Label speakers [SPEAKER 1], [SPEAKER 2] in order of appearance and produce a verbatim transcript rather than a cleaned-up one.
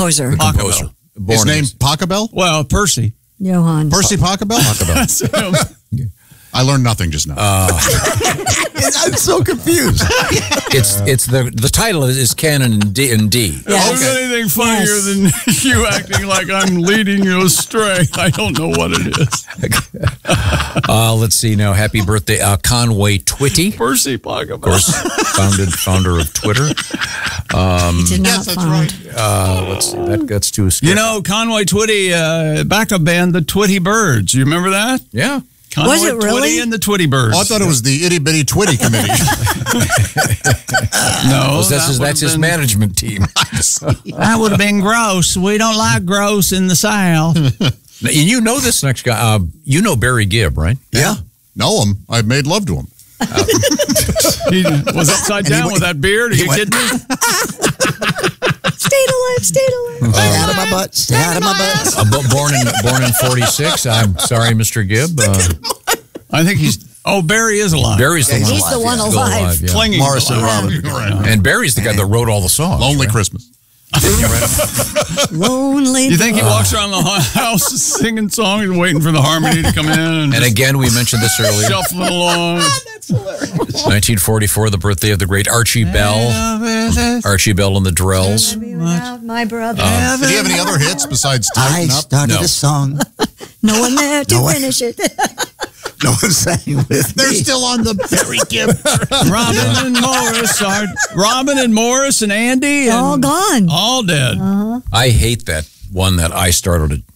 [SPEAKER 1] composer.
[SPEAKER 2] The composer. Born
[SPEAKER 3] His name
[SPEAKER 2] in-
[SPEAKER 3] Pachelbel?
[SPEAKER 4] Well, Percy.
[SPEAKER 1] Johann.
[SPEAKER 3] Percy Pachelbel?
[SPEAKER 4] That's him.
[SPEAKER 3] I learned nothing just now.
[SPEAKER 2] Uh,
[SPEAKER 5] I'm so confused.
[SPEAKER 2] it's it's the the title is Canon in D. In D.
[SPEAKER 1] Yes.
[SPEAKER 4] There's anything funnier
[SPEAKER 1] Yes.
[SPEAKER 4] than you acting like I'm leading you astray. I don't know what it is.
[SPEAKER 2] Uh, let's see now. Happy birthday, uh, Conway Twitty,
[SPEAKER 4] Percy Pachelbel.
[SPEAKER 2] of course, founded founder of Twitter.
[SPEAKER 1] He did not
[SPEAKER 3] yes, that's
[SPEAKER 1] found.
[SPEAKER 3] right.
[SPEAKER 2] Uh, let's see. That gets to a
[SPEAKER 4] You know, Conway Twitty, uh, backup band, the Twitty Birds. You remember that?
[SPEAKER 2] yeah.
[SPEAKER 4] Conway
[SPEAKER 1] Was it really?
[SPEAKER 4] Twitty and the Twitty Birds.
[SPEAKER 3] Oh, I thought it was the Itty Bitty Twitty Committee.
[SPEAKER 4] No,
[SPEAKER 2] Well, that's his,
[SPEAKER 4] that
[SPEAKER 2] that's his
[SPEAKER 4] would've been-
[SPEAKER 2] management team.
[SPEAKER 4] That would have been gross. We don't like gross in the South.
[SPEAKER 2] Now, and you know this next guy. Uh, you know Barry Gibb, right?
[SPEAKER 3] Yeah. Know him. I made love to him.
[SPEAKER 4] He was upside down
[SPEAKER 5] went-
[SPEAKER 4] with that beard. Are
[SPEAKER 5] he
[SPEAKER 4] you
[SPEAKER 5] went-
[SPEAKER 4] kidding me?
[SPEAKER 1] Stayed alive, stayed alive.
[SPEAKER 5] Stay out of my butt. Stay out of my butt.
[SPEAKER 2] Uh, bo- born in born in forty-six. I'm sorry, Mister Gibb. Uh,
[SPEAKER 4] I think he's. Oh, Barry is alive.
[SPEAKER 2] Barry's the
[SPEAKER 5] He's
[SPEAKER 2] one.
[SPEAKER 1] He's the one
[SPEAKER 2] Still
[SPEAKER 1] alive.
[SPEAKER 2] yeah.
[SPEAKER 4] Clinging.
[SPEAKER 5] Morrison
[SPEAKER 4] to life.
[SPEAKER 5] Robin.
[SPEAKER 4] Right.
[SPEAKER 2] And Barry's the guy that wrote all the songs.
[SPEAKER 3] Lonely
[SPEAKER 2] right?
[SPEAKER 3] Christmas.
[SPEAKER 1] Lonely.
[SPEAKER 4] You think he walks around the house singing songs and waiting for the harmony to come in and,
[SPEAKER 2] And
[SPEAKER 4] just
[SPEAKER 2] again, we mentioned this earlier.
[SPEAKER 4] shuffling along?
[SPEAKER 2] nineteen forty-four, the birthday of the great Archie Bell. Archie Bell and the Drells.
[SPEAKER 1] Without my brother.
[SPEAKER 3] Did he have any other hits besides
[SPEAKER 5] I
[SPEAKER 3] Tighten Up?
[SPEAKER 5] started
[SPEAKER 2] No.
[SPEAKER 5] a song.
[SPEAKER 1] No one there to
[SPEAKER 5] No one-
[SPEAKER 1] finish it.
[SPEAKER 5] No one sang with
[SPEAKER 3] They're
[SPEAKER 5] me.
[SPEAKER 3] still on the Barry Gibb.
[SPEAKER 4] Robin and Morris are Robin and Morris and Andy and
[SPEAKER 1] All gone.
[SPEAKER 4] all dead.
[SPEAKER 2] I hate that one that I started